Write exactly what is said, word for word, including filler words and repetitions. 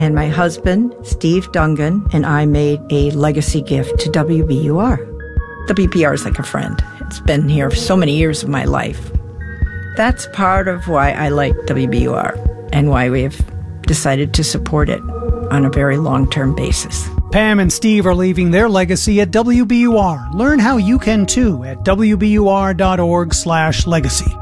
And my husband, Steve Dungan, and I made a legacy gift to W B U R. W B U R is like a friend. It's been here for so many years of my life. That's part of why I like W B U R and why we have decided to support it on a very long-term basis. Pam and Steve are leaving their legacy at W B U R. Learn how you can too at W B U R dot org slash legacy.